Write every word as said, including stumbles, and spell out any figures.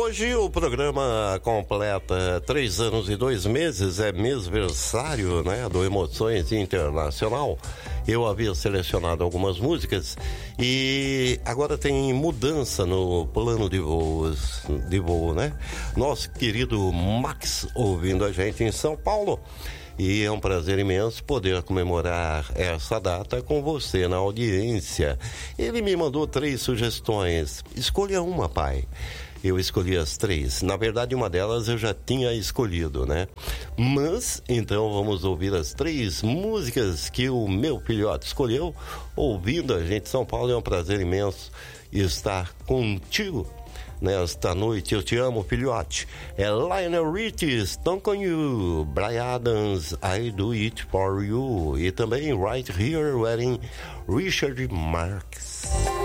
Hoje o programa completa três anos e dois meses, é mêsversário, né, do Emoções Internacional. Eu havia selecionado algumas músicas e agora tem mudança no plano de voos, de voo, né? Nosso querido Max ouvindo a gente em São Paulo. E é um prazer imenso poder comemorar essa data com você na audiência. Ele me mandou três sugestões. Escolha uma, pai. Eu escolhi as três. Na verdade, uma delas eu já tinha escolhido, né? Mas, então, vamos ouvir as três músicas que o meu filhote escolheu. Ouvindo a gente em São Paulo, é um prazer imenso estar contigo nesta noite. Eu te amo, filhote. É Lionel Richie, Don't On You, Bryan Adams, I Do It For You, e também Right Here, wearing Richard Marx.